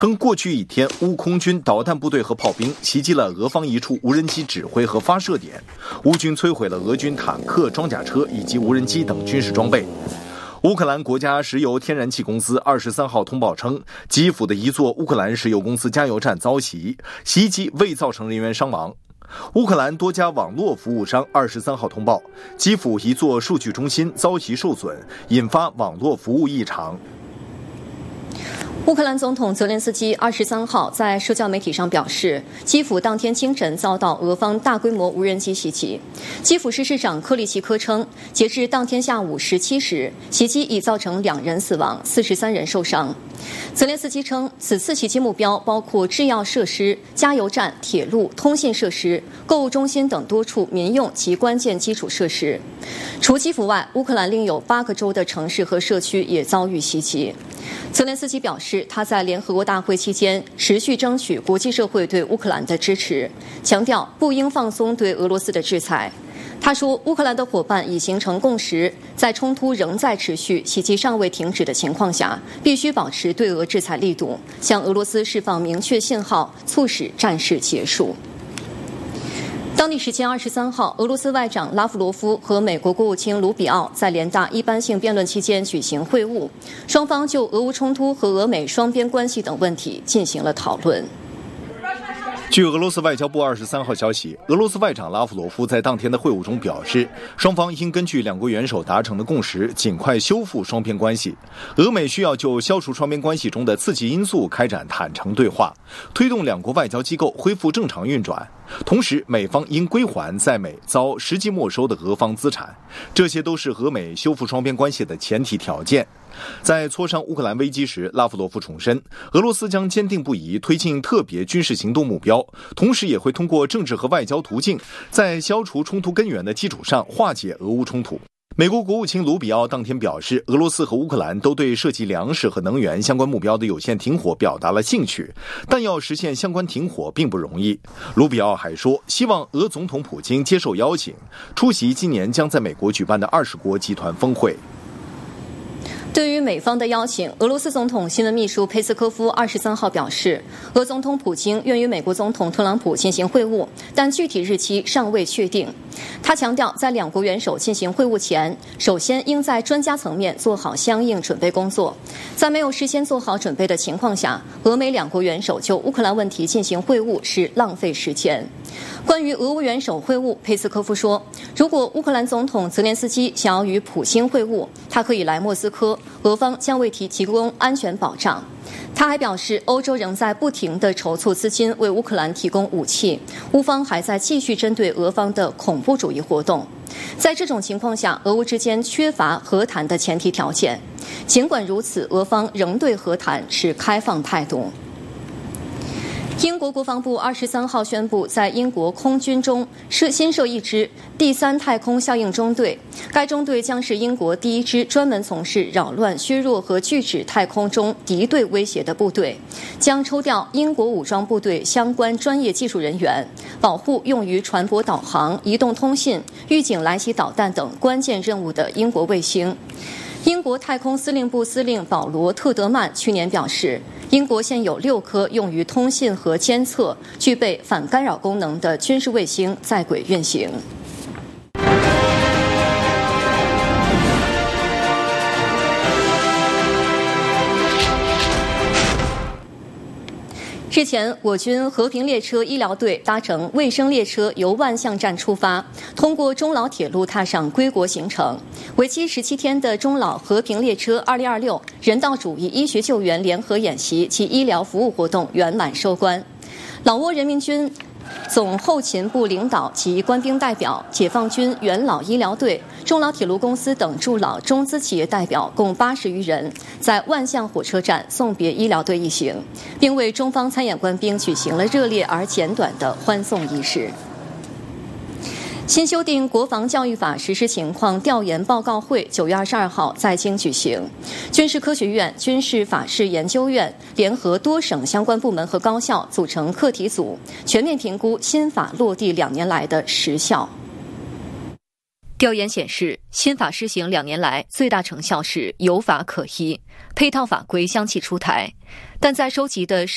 跟过去一天，乌空军导弹部队和炮兵袭击了俄方一处无人机指挥和发射点，乌军摧毁了俄军坦克、装甲车以及无人机等军事装备。乌克兰国家石油天然气公司23号通报称，基辅的一座乌克兰石油公司加油站遭袭，袭击未造成人员伤亡。乌克兰多家网络服务商23号通报，基辅一座数据中心遭袭受损，引发网络服务异常。 乌克兰总统泽连斯基23号在社交媒体上表示，基辅当天清晨遭到俄方大规模无人机袭击。基辅市市长克里奇科称，截至当天下午17时，袭击已造成2人死亡，43人受伤。泽连斯基称，此次袭击目标包括制药设施、加油站、铁路、通信设施、购物中心等多处民用及关键基础设施。除基辅外，乌克兰另有8个州的城市和社区也遭遇袭击。泽连斯基表示，他在联合国大会期间持续争取国际社会对乌克兰的支持，强调不应放松对俄罗斯的制裁。他说，乌克兰的伙伴已形成共识，在冲突仍在持续、袭击尚未停止的情况下，必须保持对俄制裁力度，向俄罗斯释放明确信号，促使战事结束。当地时间23号，俄罗斯外长拉夫罗夫和美国国务卿卢比奥在联大一般性辩论期间举行会晤，双方就俄乌冲突和俄美双边关系等问题进行了讨论。 据俄罗斯外交部23号消息，俄罗斯外长拉夫罗夫在当天的会晤中表示，双方应根据两国元首达成的共识，尽快修复双边关系。俄美需要就消除双边关系中的刺激因素开展坦诚对话，推动两国外交机构恢复正常运转。同时，美方应归还在美遭实际没收的俄方资产，这些都是俄美修复双边关系的前提条件。在磋商乌克兰危机时，拉夫罗夫重申，俄罗斯将坚定不移推进特别军事行动目标，同时也会通过政治和外交途径，在消除冲突根源的基础上化解俄乌冲突。美国国务卿卢比奥当天表示，俄罗斯和乌克兰都对涉及粮食和能源相关目标的有限停火表达了兴趣，但要实现相关停火并不容易。卢比奥还说，希望俄总统普京接受邀请，出席今年将在美国举办的20国集团峰会。 对于美方的邀请，俄罗斯总统新闻秘书佩斯科夫23号表示，俄总统普京愿与美国总统特朗普进行会晤，但具体日期尚未确定。他强调，在两国元首进行会晤前，首先应在专家层面做好相应准备工作。在没有事先做好准备的情况下，俄美两国元首就乌克兰问题进行会晤是浪费时间。关于俄乌元首会晤，佩斯科夫说，如果乌克兰总统泽连斯基想要与普京会晤，他可以来莫斯科，俄方将为其提供安全保障。他还表示，欧洲仍在不停地筹措资金为乌克兰提供武器，乌方还在继续针对俄方的恐怖主义活动。在这种情况下，俄乌之间缺乏和谈的前提条件。尽管如此，俄方仍对和谈持开放态度。英国国防部23号宣布，在英国空军中新设一支第3太空效应中队，该中队将是英国第一支专门从事扰乱、削弱和拒止太空中敌对威胁的部队，将抽调英国武装部队相关专业技术人员，保护用于船舶导航、移动通信、预警来袭导弹等关键任务的英国卫星。英国太空司令部司令保罗·特德曼去年表示，英国现有6颗用于通信和监测、具备反干扰功能的军事卫星在轨运行。日前，我军和平列车医疗队搭乘卫生列车由万象站出发，通过中老铁路踏上归国行程。为期17天的中老和平列车2026人道主义医学救援联合演习及医疗服务活动圆满收官。老挝人民军总后勤部领导及官兵代表、解放军元老医疗队、中老铁路公司等驻老中资企业代表共80余人，在万象火车站送别医疗队一行，并为中方参演官兵举行了热烈而简短的欢送仪式。新修订国防教育法实施情况调研报告会9月22号在京举行，军事科学院、军事法式研究院联合多省相关部门和高校组成课题组，全面评估新法落地2年来的实效。调研显示，新法施行2年来，最大成效是有法可依，配套法规相继出台，但在收集的